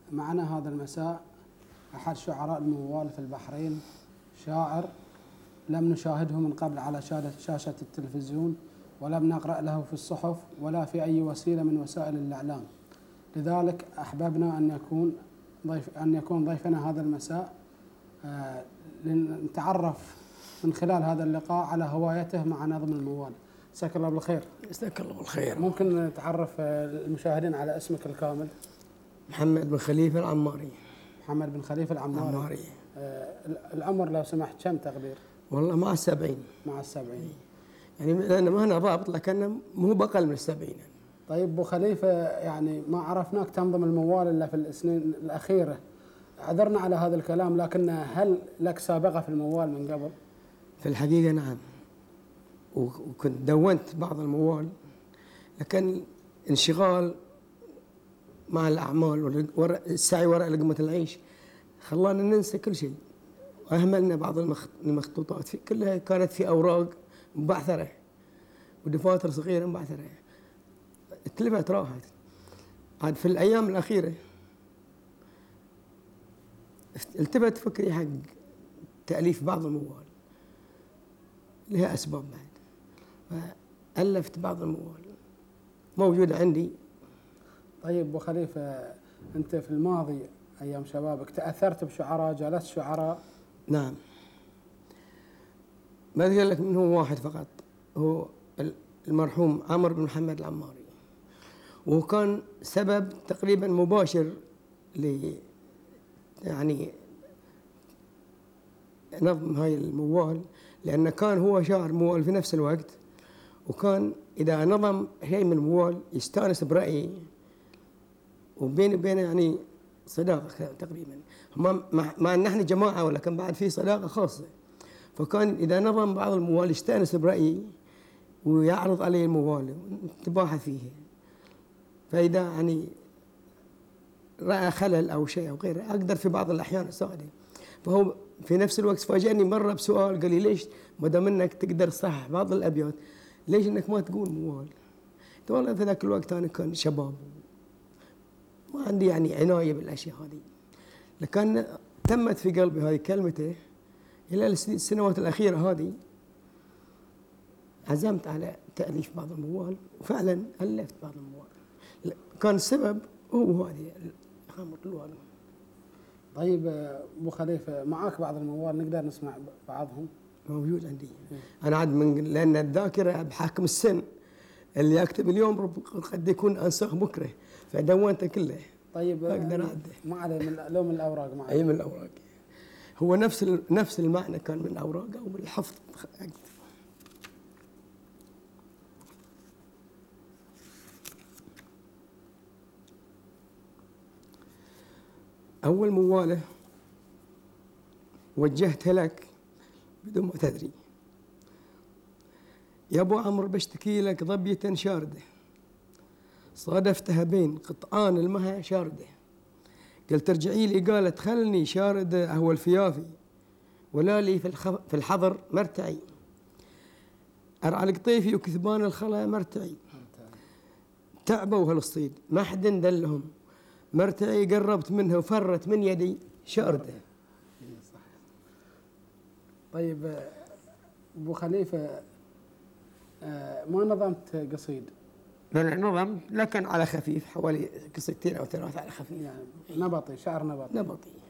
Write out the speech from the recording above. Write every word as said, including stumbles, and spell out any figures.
معنا هذا المساء أحد شعراء الموال في البحرين، شاعر لم نشاهده من قبل على شاشة التلفزيون، ولم نقرأ له في الصحف ولا في أي وسيلة من وسائل الإعلام. لذلك أحببنا أن يكون ضيف أن يكون ضيفنا هذا المساء آه لنتعرف من خلال هذا اللقاء على هوايته مع نظم الموال. مساك الله بالخير. مساك الله بالخير. ممكن نتعرف المشاهدين على اسمك الكامل؟ محمد بن خليفة العماري. محمد بن خليفة العماري. العماري. آه العمر لو سمحت كم تقدير؟ والله مع السبعين. مع السبعين. يعني لأن ما هنا ضابط، لكن مو بقل من السبعين. طيب أبو خليفة، يعني ما عرفناك تنظم الموال إلا في السنين الأخيرة، عذرنا على هذا الكلام، لكن هل لك سابقة في الموال من قبل؟ في الحقيقة نعم، وكنت دونت بعض الموال، لكن انشغال مع الأعمال والسعي وراء لقمة العيش خلانا ننسى كل شيء، وأهملنا بعض المخطوطات في كلها كانت في أوراق مبعثرة ودفاتر صغيرة مبعثرة، اتلفت راحت. عاد في الأيام الأخيرة التفت فكري حق تأليف بعض الموال، لها أسباب بعد، فألفت بعض الموال موجودة عندي. طيب أبو خليفة، أنت في الماضي أيام شبابك تأثرت بشعراء، جالست شعراء؟ نعم، ما أذكر لك منه واحد فقط، هو المرحوم عمرو بن محمد العماري، وهو كان سبب تقريبا مباشر ل يعني نظم هاي الموال، لأنه كان هو شاعر موال في نفس الوقت، وكان إذا نظم شيء من الموال يستانس برأيي، وبيني وبينه يعني صداقة تقريبا، مع أن نحن جماعة ولكن بعد في صداقة خاصة. فكان إذا نظم بعض الموال يستانس برأيي ويعرض علي الموال ونتباحث فيه، فإذا يعني رأى خلل أو شيء أو غيره أقدر في بعض الأحيان أساعده. فهو في نفس الوقت فاجأني مرة بسؤال، قال لي ليش ما دام انك تقدر تصحح بعض الأبيات ليش انك ما تقول موال؟ قلت والله في ذاك الوقت أنا كان شباب ما عندي يعني عناية بالأشياء هذه، لكن تمت في قلبي هذه كلمته. إلى السنوات الأخيرة هذه عزمت على تأليف بعض الموال، وفعلا ألفت بعض الموال. كان السبب هو هذه خامة الوالد. طيب أبو خليفة، معاك بعض الموال نقدر نسمع بعضهم؟ موجود عندي. أنا عاد من لأن الذاكرة بحاكم السن، اللي يكتب اليوم قد يكون أنساه بكرة، فدونته كله. طيب أقدر أعده. ما عليه، من لو من الأوراق معي. أي من الأوراق، هو نفس نفس المعنى كان من الأوراق أو من الحفظ. أول موالة وجهتها لك بدون ما تدري: يا أبو عمرو بشتكي لك ظبية شاردة، صادفتها بين قطعان المها شاردة، قلت ارجعي لي قالت خلني شاردة أهو الفيافي، ولا لي في, في الحضر مرتعي، أرعى القطيفي وكثبان الخلا مرتعي، تعبوا هالصيد ما حد دلهم، مرتعي قربت منها وفرت من يدي شاردة. طيب أبو خليفة، ما نظمت قصيد؟ لا نظمت لكن على خفيف، حوالي قصتين أو ثلاثة على خفيف، يعني نبطي، شعر نبطي. نبطي.